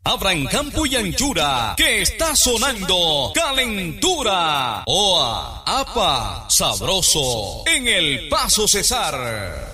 Abran campo y anchura, que está sonando Calentura. Oa, apa, sabroso, en el Paso Cesar.